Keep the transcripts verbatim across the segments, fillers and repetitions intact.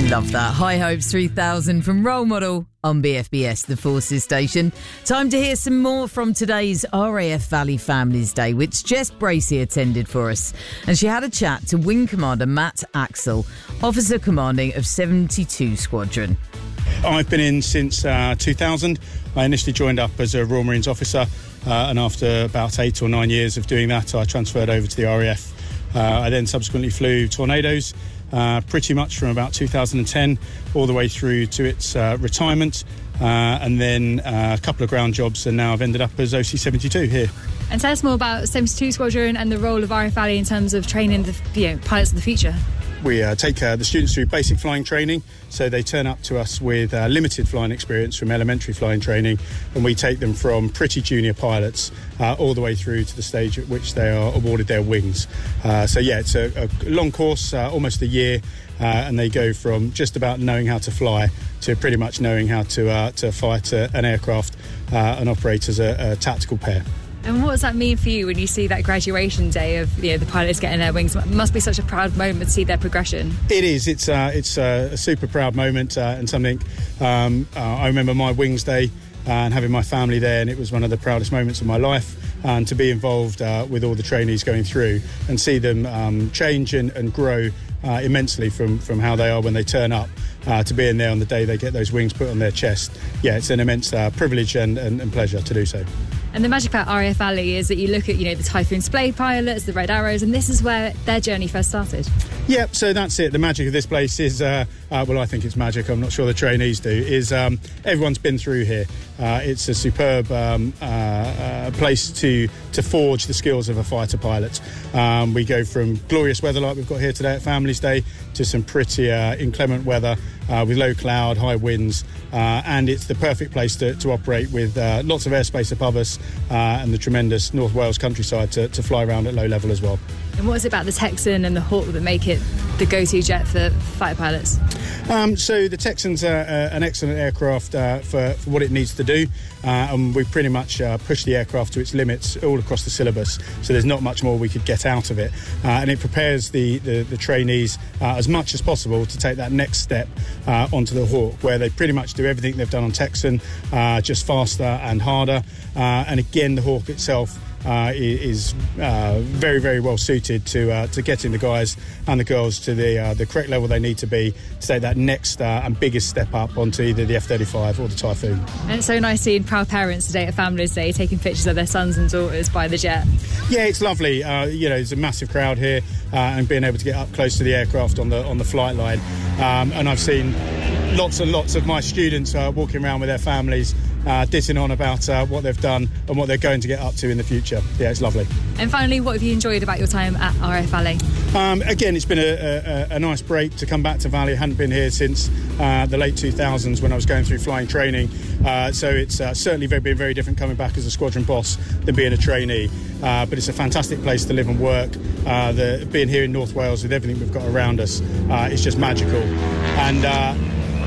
Love that. High Hopes three thousand from Role Model on B F B S, the Forces station. Time to hear some more from today's R A F Valley Families Day, which Jess Bracey attended for us. And she had a chat to Wing Commander Matt Axel, Officer Commanding of seventy-two Squadron. I've been in since uh, two thousand. I initially joined up as a Royal Marines officer, uh, and after about eight or nine years of doing that, I transferred over to the R A F. Uh, I then subsequently flew Tornadoes, uh, pretty much from about two thousand ten all the way through to its uh, retirement, uh, and then uh, a couple of ground jobs, and now I've ended up as O C seventy-two here. And tell us more about seventy-two Squadron and the role of R A F Valley in terms of training the you know, pilots of the future. We uh, take uh, the students through basic flying training, so they turn up to us with uh, limited flying experience from elementary flying training, and we take them from pretty junior pilots uh, all the way through to the stage at which they are awarded their wings. Uh, so yeah, it's a, a long course, uh, almost a year, uh, and they go from just about knowing how to fly to pretty much knowing how to uh, to fight uh, an aircraft uh, and operate as a, a tactical pair. And what does that mean for you when you see that graduation day of you know, the pilots getting their wings? It must be such a proud moment to see their progression. It is. It's uh, it's uh, a super proud moment uh, and something. Um, uh, I remember my wings day uh, and having my family there, and it was one of the proudest moments of my life. And to be involved uh, with all the trainees going through and see them um, change and, and grow uh, immensely from, from how they are when they turn up uh, to being there on the day they get those wings put on their chest. Yeah, it's an immense uh, privilege and, and, and pleasure to do so. And the magic about R A F Valley is that you look at, you know, the Typhoon Splay pilots, the Red Arrows, and this is where their journey first started. Yeah, so that's it. The magic of this place is, uh, uh, well, I think it's magic. I'm not sure the trainees do, is um, everyone's been through here. Uh, it's a superb um, uh, uh, place to to forge the skills of a fighter pilot. Um, we go from glorious weather like we've got here today at Families Day to some pretty uh, inclement weather uh, with low cloud, high winds, uh, and it's the perfect place to, to operate with uh, lots of airspace above us uh, and the tremendous North Wales countryside to, to fly around at low level as well. And what is it about the Texan and the Hawk that make it the go-to jet for fighter pilots? Um, so the Texan's uh, uh, an excellent aircraft uh, for, for what it needs to do, uh, and we pretty much uh, push the aircraft to its limits all across the syllabus, so there's not much more we could get out of it, uh, and it prepares the, the, the trainees uh, as much as possible to take that next step uh, onto the Hawk, where they pretty much do everything they've done on Texan, uh, just faster and harder, uh, and again the Hawk itself Uh, is uh, very, very well suited to uh, to getting the guys and the girls to the uh, the correct level they need to be to take that next uh, and biggest step up onto either the F thirty-five or the Typhoon. And it's so nice seeing proud parents today at Families Day taking pictures of their sons and daughters by the jet. Yeah, it's lovely. Uh, you know, there's a massive crowd here, uh, and being able to get up close to the aircraft on the on the flight line. Um, and I've seen lots and lots of my students uh, walking around with their families, Uh, dissing on about uh, what they've done and what they're going to get up to in the future. Yeah, it's lovely. And finally, what have you enjoyed about your time at R A F Valley? Um, again, it's been a, a, a nice break to come back to Valley. I hadn't been here since uh, the late two thousands when I was going through flying training. Uh, so it's uh, certainly very, been very different coming back as a squadron boss than being a trainee. Uh, but it's a fantastic place to live and work. Uh, the, being here in North Wales with everything we've got around us, uh, it's just magical. And uh,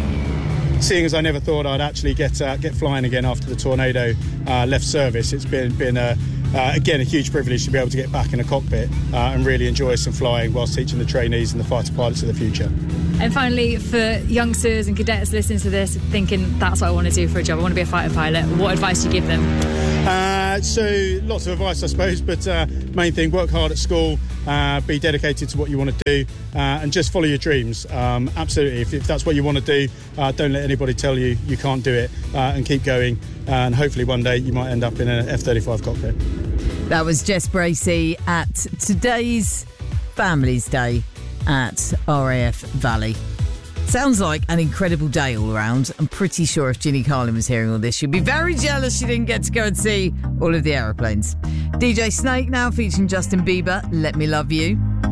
seeing as I never thought I'd actually get uh, get flying again after the Tornado uh, left service, it's been been a, uh, again a huge privilege to be able to get back in a cockpit uh, and really enjoy some flying whilst teaching the trainees and the fighter pilots of the future. And finally, for youngsters and cadets listening to this, thinking that's what I want to do for a job, I want to be a fighter pilot, what advice do you give them? Uh, so lots of advice, I suppose, but uh, main thing, work hard at school, uh, be dedicated to what you want to do, uh, and just follow your dreams. Um, absolutely, if, if that's what you want to do, uh, don't let anybody tell you you can't do it, uh, and keep going, and hopefully one day you might end up in an F thirty-five cockpit. That was Jess Bracey at today's Families Day at R A F Valley. Sounds like an incredible day all around. I'm pretty sure if Ginny Carlin was hearing all this, she'd be very jealous she didn't get to go and see all of the aeroplanes. D J Snake now featuring Justin Bieber, Let Me Love You.